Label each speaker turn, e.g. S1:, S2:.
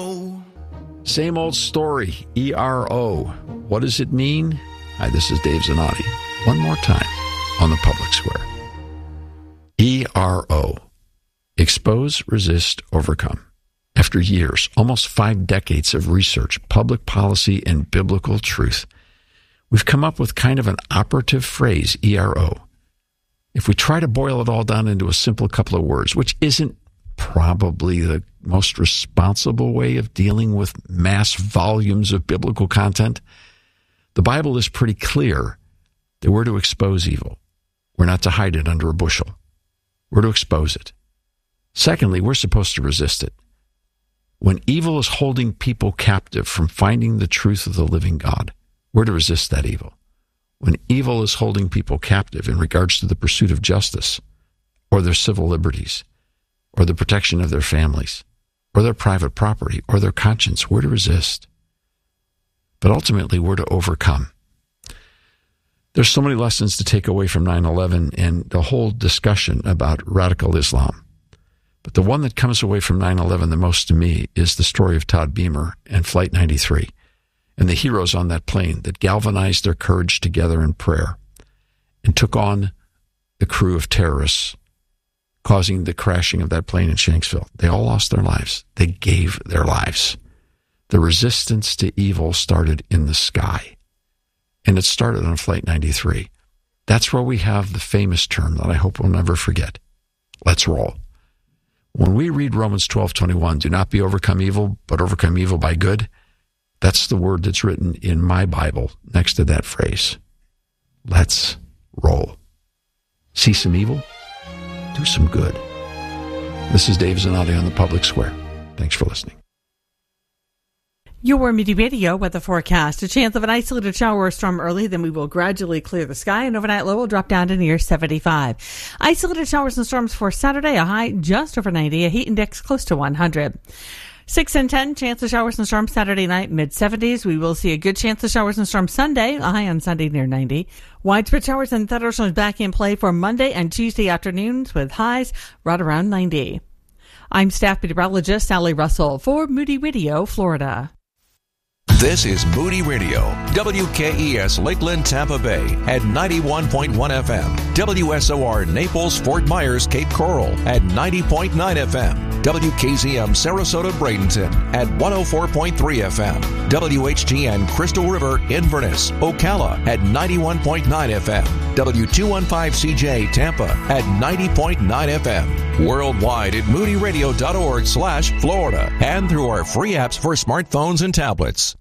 S1: Same old story, ERO. What does it mean? Hi, this is Dave Zanotti. One more time on the Public Square. ERO. Expose, resist, overcome. After years, almost 5 decades of research, public policy, and biblical truth, we've come up with kind of an operative phrase, ERO. If we try to boil it all down into a simple couple of words, which isn't probably the most responsible way of dealing with mass volumes of biblical content, the Bible is pretty clear that we're to expose evil. We're not to hide it under a bushel. We're to expose it. Secondly, we're supposed to resist it. When evil is holding people captive from finding the truth of the living God, we're to resist that evil. When evil is holding people captive in regards to the pursuit of justice, or their civil liberties, or the protection of their families, or their private property, or their conscience, we're to resist. But ultimately, we're to overcome. There's so many lessons to take away from 9/11 and the whole discussion about radical Islam. But the one that comes away from 9/11 the most to me is the story of Todd Beamer and Flight 93 and the heroes on that plane that galvanized their courage together in prayer and took on the crew of terrorists, causing the crashing of that plane in Shanksville. They all lost their lives. They gave their lives. The resistance to evil started in the sky, and it started on Flight 93. That's where we have the famous term that I hope we'll never forget. Let's roll. When we read Romans 12:21, do not be overcome evil, but overcome evil by good, that's the word that's written in my Bible next to that phrase. Let's roll. See some evil? Do some good. This is Dave Zanotti on the Public Square. Thanks for listening.
S2: Your Moody Radio weather forecast. A chance of an isolated shower or storm early, then we will gradually clear the sky, and overnight low will drop down to near 75. Isolated showers and storms for Saturday, a high just over 90, a heat index close to 100. 6 and 10, chance of showers and storms Saturday night, mid-70s. We will see a good chance of showers and storms Sunday, a high on Sunday near 90. Widespread showers and thunderstorms back in play for Monday and Tuesday afternoons with highs right around 90. I'm staff meteorologist Sally Russell for Moody Radio, Florida.
S3: This is Moody Radio, WKES Lakeland, Tampa Bay at 91.1 FM, WSOR Naples, Fort Myers, Cape Coral at 90.9 FM, WKZM Sarasota, Bradenton at 104.3 FM, WHGN Crystal River, Inverness, Ocala at 91.9 FM, W215CJ Tampa at 90.9 FM, worldwide at moodyradio.org/Florida and through our free apps for smartphones and tablets.